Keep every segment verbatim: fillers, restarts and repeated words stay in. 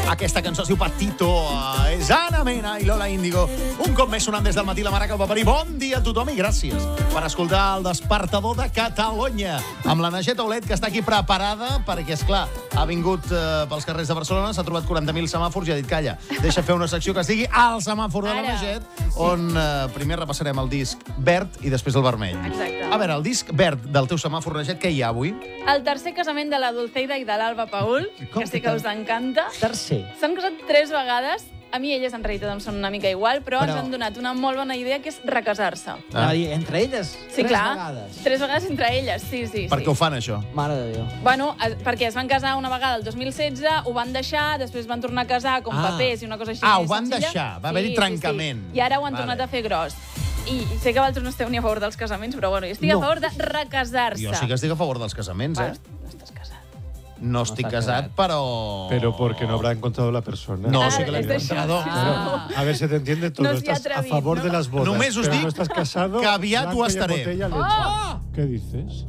Aquesta cançó es diu Patito. És Ana Mena i Lola Índigo. Un cop més sonant des del matí la Maraca al Paperí. Bon dia a tothom i gràcies per escoltar el Despertador de Catalunya amb la Naget Aulet, que està aquí preparada perquè, esclar, ha vingut eh, pels carrers de Barcelona, s'ha trobat quaranta mil semàfors i ha dit, calla, deixa fer una secció que es digui El semàfor de la Naget, on eh, primer repassarem el disc verd i després el vermell. Exacte. A veure, el disc verd del teu semàfor, Naget, què hi ha avui? El tercer casament de la Dulceida i de l'Alba Paul, que sé que us encanta. Tercer. S'han casat tres vegades. A mi elles en realitat em són una mica igual, però, però... ens han donat una molt bona idea, que és recasar-se. Ah. Entre elles? Sí, tres clar. Vegades. Tres vegades entre elles, sí, sí. Per sí. què ho fan, això? Mare de Déu. Bueno, perquè es van casar una vegada el dos mil setze, ho van deixar, després van tornar a casar com Ah. papers i una cosa així Ah, més ho van senzilla. deixar, va haver-hi Sí, trencament. Sí, sí. I ara ho han Vale. tornat a fer gros. I sé que vosaltres no esteu ni a favor dels casaments, però bueno, jo estic No. a favor de recasar-se. Jo sí que estic a favor dels casaments, Bueno, eh? no estàs casat. No estic estàs casat, casat. però... Pero porque no habrá encontrado la persona. No, Ah, sí que l'he és d'això. encontrado. Ah. A ver si te entiende todo. No s'hi ha Estás a atrevit, favor ¿no? de las bodas. Només us pero dic no estás casado. que aviat ho blanco y en estaré. botella leche. Oh! ¿Qué dices?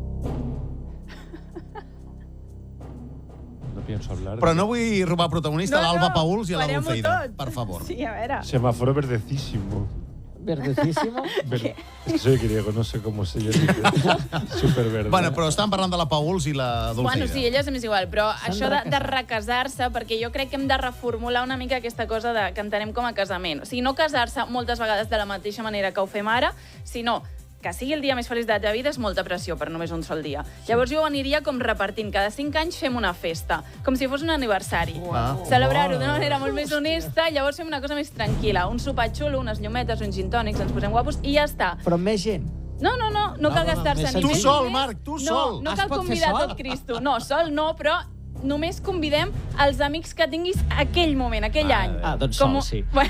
No pienso hablar. Però no vull robar protagonista a l'Alba Pauls i a la farem-ho Dulceida. tot. Per favor. Sí, a veure. Semáforo verdecísimo. Verdecísimo. Ver- Es que soy griego, no sé cómo se dice. Súper verde. Bueno, però estàvem parlant de la Pauls i la Dulceida. Bueno, sí, elles m'és igual, però S'han això de, de de recasar-se, perquè jo crec que hem de reformular una mica aquesta cosa de, que entenem com a casament. O sigui, no casar-se moltes vegades de la mateixa manera que ho fem ara, sinó que sigui el dia més feliç de la teva vida és molta pressió per només un sol dia. Llavors jo ho aniria com repartint. Cada cinc anys fem una festa, com si fos un aniversari. Ah. Celebrar-ho d'una manera molt més honesta, llavors fem una cosa més tranquil·la. Un sopar xulo, unes llumetes, uns gin tònics, ens posem guapos i ja està. Però amb més gent. No, no, no, no No, cal no, no, gastar-se més ni Tu més sol, ni més. Marc, tu no, sol. No Es cal pot fer convidar sol? tot Cristo. No, sol no, però només convidem els amics que tinguis aquell moment, aquell Ah, any. ah, doncs com, sol, sí. Bueno,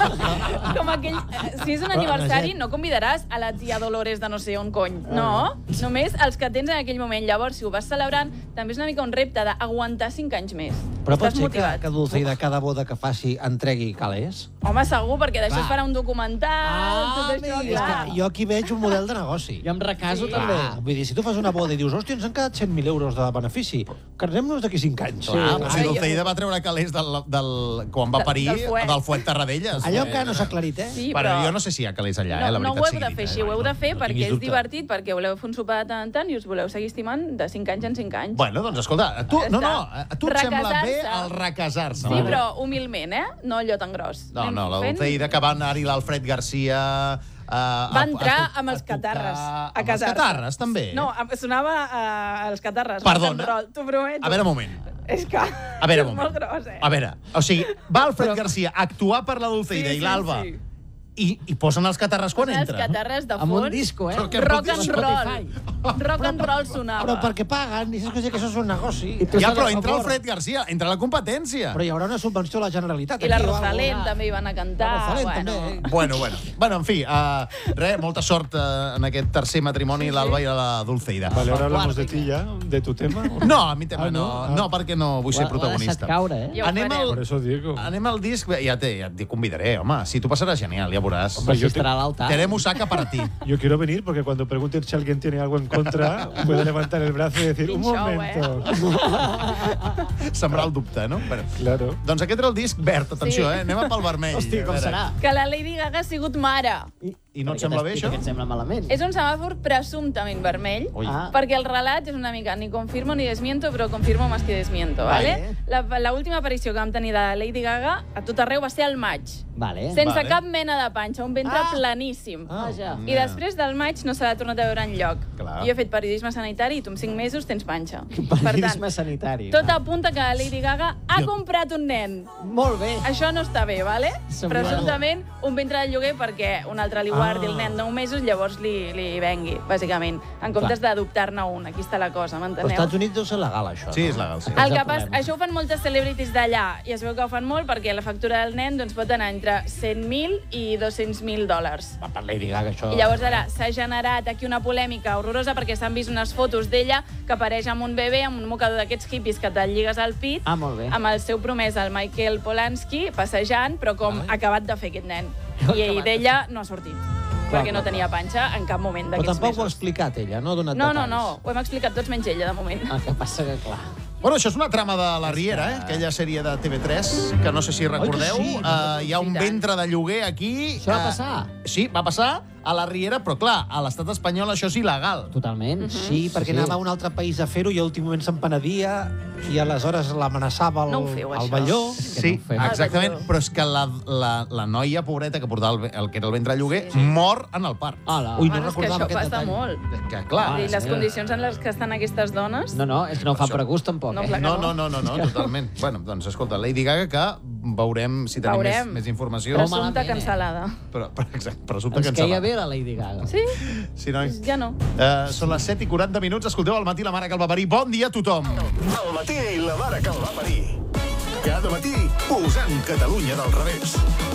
com aquell... Si és un Però, aniversari, Naget- no convidaràs a la tia Dolores de no sé on cony. No, només els que tens en aquell moment. Llavors, si ho vas celebrant, també és una mica un repte d'aguantar cinc anys més. Però pot Estàs ser que, motivat. que Dulceida cada boda que faci entregui calés? Home, segur, perquè d'això Clar. es farà un documental, tot això, És clar. que jo aquí veig un model de negoci. Jo em recaso Sí. també. Clar, vull dir, si tu fas una boda i dius, hòstia, ens han quedat cent mil euros de benefici, carregem-nos d'aquí cinc anys. Clar, però si Ai, Dulceida va treure calés del, del, quan va Del- parir del fuet. del fuet Tarradellas. Allò encara no s'ha aclarit, eh? Sí, Però però... jo no sé si hi ha calés allà, No, eh? La no ho veritat heu de sigui fer dita, així, eh? ho heu de fer No perquè tinguis és dubte. divertit, perquè voleu fer un sopar de tant en tant i us voleu seguir estimant de cinc anys en cinc anys. Bueno, doncs escolta, a tu, Ja no, està. no, a tu et sembla bé Recasar-se. el recasar-se. Sí, Vale. però humilment, eh? No allò tan gros. No, Anem no, la fent- Dulceida, que va anar-hi l'Alfred Garcia... Uh, Va entrar amb els catarres a Amb els casar-se. catarres, també? No, em- sonava uh, als catarres. Perdona. rock and roll, t'ho prometo. A veure, un moment. És que A veure, és un molt moment. gros, eh? A veure, o sigui, va Alfred Garcia a actuar per la Dulceida Sí, i sí, l'Alba sí. i, i posen els catarres quan Els entra. catarres de fons. Amb un disco, eh? Però què Rock pot and dir? roll. Rock and roll sonava. Però perquè paguen, i saps que això és un negoci. I tu Ja, estàs però a entra favor. Alfred Garcia, entra la competència. Però hi haurà una subvenció a la Generalitat. I la aquí o Rosalén alguna- també hi van a cantar. La Rosalén bueno. també, eh? Bueno, bueno. Bueno, en fi, uh, res, molta sort uh, en aquest tercer matrimoni, l'Alba i la Dulceida. Vale, ahora Quart, hablamos de ti ya, de tu tema. ¿o No, a mi tema Ah, no. no? Ah. No, perquè no vull ser Ho ha- ho ha protagonista. deixat caure, eh? Ja ho Anem farem. al, Por eso digo. anem al disc... Ja te, ja te convidaré, home. Si tu passaràs genial, ja veuràs. Hombre, Així yo, te- estarà a l'altar. Tenemos saca para ti. yo quiero venir porque cuando pregunten si alguien tiene algo en contra, puede levantar el brazo y decir, un Quin show, momento. Sembrar el dubte, no? Però, Claro. doncs aquest era el disc verd, atenció, Sí. eh? Anem pel vermell. Hosti, A com veure. serà? Que la Lady Gaga ha sigut mare. I no et Per què sembla bé, t'es- això? Per què et sembla malament? És un semàfor presumptament vermell, Ui. Ah. perquè el relat és una mica ni confirmo ni desmiento, però confirmo més que desmiento, vale? La, la última aparició que vam tenir de Lady Gaga a tot arreu va ser al maig. Vale. Sense Vale. cap mena de panxa, un ventre Ah. planíssim. Ah, Vaja. I després del maig no se l'ha tornat a veure enlloc. Clar. Jo he fet periodisme sanitari i tu en cinc mesos tens panxa. Per Periodisme tant, sanitari. tot apunta que la Lady Gaga ha Jo- comprat un nen. Molt bé. Això no està bé, vale? Sembla- Presumptament un ventre de lloguer perquè un altre li guardi el nen nou mesos, llavors li, li vengui, bàsicament, en comptes d'adoptar-ne un. Aquí està la cosa, Als m'enteneu? Estats Units deu ser legal, això. Sí, no? és legal, sí. El és que el passa, problema. això ho fan moltes celebrities d'allà i es veu que ho fan molt perquè la factura del nen doncs, pot anar entre cent mil i dos-cents mil dòlars. Va, per Lady Gaga, això... I llavors ara s'ha generat aquí una polèmica horrorosa perquè s'han vist unes fotos d'ella que apareix amb un bebè, amb un mocador d'aquests hippies que te'l lligues al pit, Ah, molt bé. amb el seu promès, el Michael Polanski, passejant, però com Vale. acabat de fer aquest nen. Acabat I de d'ella no ha sortit, Clar, perquè clar, no tenia panxa en cap moment Però d'aquests tampoc ho ha mesos. explicat ella, no ha donat No, no, detalls. no, ho hem explicat tots menys ella, de moment. El que passa que, clar... Bueno, això és una trama de La Riera, eh? Aquella sèrie de T V tres, que no sé si recordeu. sí? Uh, hi ha un I tant. ventre de lloguer aquí. Això va eh, passar? Sí, va passar a La Riera, però clar, a l'estat espanyol això és il·legal. Totalment. Sí, perquè anava a un altre país a fer-ho i a últim moment se'n penedia i aleshores l'amenaçava el, No ho feu, el això. Balló. Sí, no ho fem. exactament. Ah, Però és que la, la, la noia pobreta que portava el, ve- el que era el ventre de lloguer Sí, sí. mor en el part. Hola. Ui, no Bueno, és que recordava això aquest passa detall. molt. Que clar... I les sí. condicions en les que estan aquestes dones... No, no, és que no ho fa Això. per gust, tampoc. No, eh? clar que No, no, no, no, no, totalment. Bueno, doncs escolta, Lady Gaga, que veurem si tenim més, Veurem. més informació. Com Presumpta malament, eh? cancel·lada. Però, però exacte, presumpte Ens cancel·lat. queia bé la Lady Gaga. Sí? Sí, nois. Ja no. Uh, són les set i quaranta minuts. Escolteu al matí la mare que el va parir. Bon dia a tothom. Al matí i la mare que el va parir. Cada matí posant Catalunya del revés.